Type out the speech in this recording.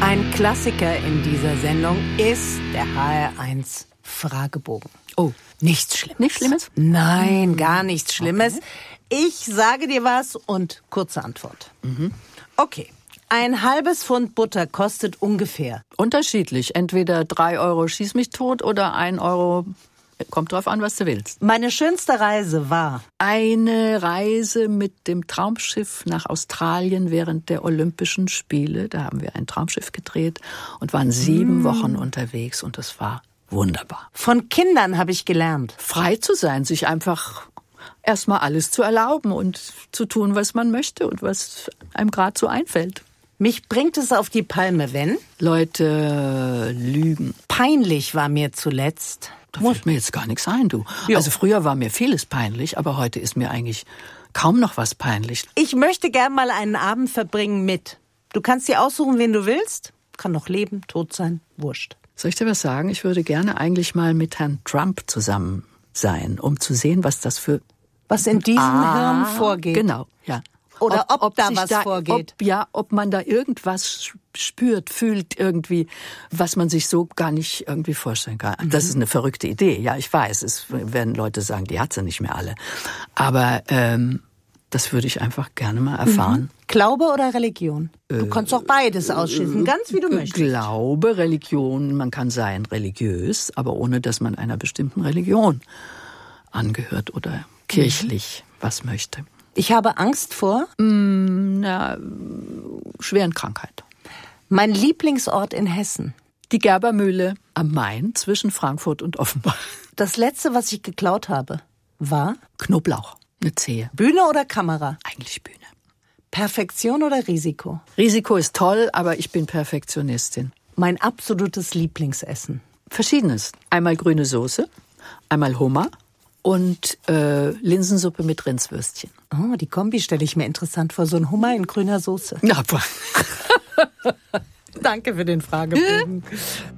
Ein Klassiker in dieser Sendung ist der HR1 Fragebogen. Oh, nichts Schlimmes. Nichts Schlimmes? Nein, gar nichts Schlimmes. Okay. Ich sage dir was und kurze Antwort. Okay. Ein halbes Pfund Butter kostet ungefähr? Unterschiedlich. Entweder 3 Euro schieß mich tot oder 1 Euro, kommt drauf an, was du willst. Meine schönste Reise war? Eine Reise mit dem Traumschiff nach Australien während der Olympischen Spiele. Da haben wir ein Traumschiff gedreht und waren 7 Wochen unterwegs und das war wunderbar. Von Kindern habe ich gelernt. Frei zu sein, sich einfach erstmal alles zu erlauben und zu tun, was man möchte und was einem gerade so einfällt. Mich bringt es auf die Palme, wenn Leute lügen. Peinlich war mir zuletzt. Da fällt mir jetzt gar nichts ein, du. Jo. Also früher war mir vieles peinlich, aber heute ist mir eigentlich kaum noch was peinlich. Ich möchte gern mal einen Abend verbringen mit. Du kannst dir aussuchen, wen du willst. Kann noch leben, tot sein, wurscht. Soll ich dir was sagen? Ich würde gerne eigentlich mal mit Herrn Trump zusammen sein, um zu sehen, was das für... Was in diesem Hirn vorgeht. Genau, ja. Oder ob da was vorgeht. Ob man da irgendwas spürt, fühlt irgendwie, was man sich so gar nicht irgendwie vorstellen kann. Das ist eine verrückte Idee. Ja, ich weiß, es werden Leute sagen, die hat sie nicht mehr alle. Aber das würde ich einfach gerne mal erfahren. Glaube oder Religion? Du kannst auch beides ausschließen, ganz wie du möchtest. Glaube, Religion, man kann sein religiös, aber ohne, dass man einer bestimmten Religion angehört oder kirchlich was möchte. Ich habe Angst vor? Schweren Krankheit. Mein Lieblingsort in Hessen? Die Gerbermühle am Main zwischen Frankfurt und Offenbach. Das letzte, was ich geklaut habe, war? Knoblauch, eine Zehe. Bühne oder Kamera? Eigentlich Bühne. Perfektion oder Risiko? Risiko ist toll, aber ich bin Perfektionistin. Mein absolutes Lieblingsessen? Verschiedenes. Einmal grüne Soße, einmal Hummer und Linsensuppe mit Rindswürstchen. Oh, die Kombi stelle ich mir interessant vor. So ein Hummer in grüner Soße. Ja, Danke für den Fragebogen.